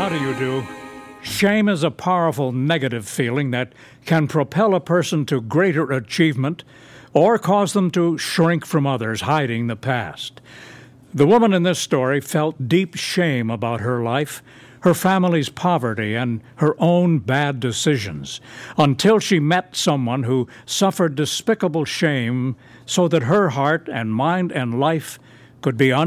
What do you do? Shame is a powerful negative feeling that can propel a person to greater achievement or cause them to shrink from others, hiding the past. The woman in this story felt deep shame about her life, her family's poverty, and her own bad decisions, until she met someone who suffered despicable shame so that her heart and mind and life could be